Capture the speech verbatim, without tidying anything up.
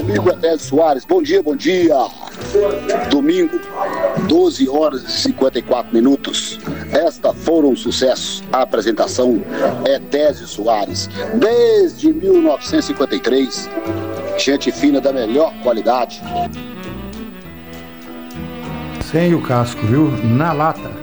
amigo Etésio Soares. Bom dia, bom dia. Domingo, doze horas e cinquenta e quatro minutos. Esta foram um sucesso. A apresentação Etésio Soares. Desde mil novecentos e cinquenta e três. Gente fina da melhor qualidade. Sem o casco, viu? Na lata.